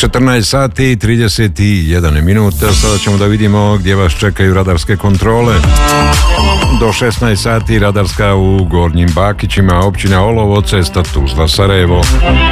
14 sati 31 minut. Sada ćemo da vidimo gdje vas čekaju radarske kontrole. Do 16 sati radarska u Gornjim Bakićima, općina Olovo, cesta Tuzla, Sarajevo.